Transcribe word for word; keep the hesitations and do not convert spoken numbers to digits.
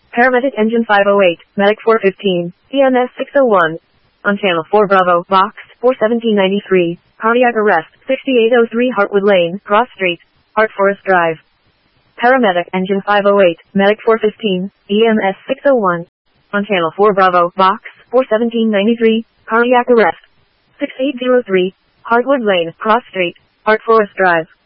Paramedic Engine five oh eight, Medic four fifteen, E M S six oh one. On Channel four Bravo, Box, four seventeen ninety-three, cardiac arrest, sixty-eight oh three Hartwood Lane, Cross Street, Hart Forest Drive. Paramedic Engine five oh eight, Medic four fifteen, E M S six oh one. On Channel four Bravo, Box, four seventeen ninety-three, cardiac arrest, sixty-eight oh three, Hartwood Lane, Cross Street, Hart Forest Drive.